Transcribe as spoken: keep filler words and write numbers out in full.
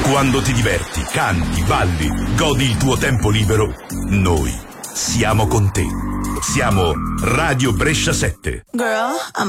Quando ti diverti, canti, balli, godi il tuo tempo libero, noi siamo con te. Siamo Radio Brescia sette. Girl, I'm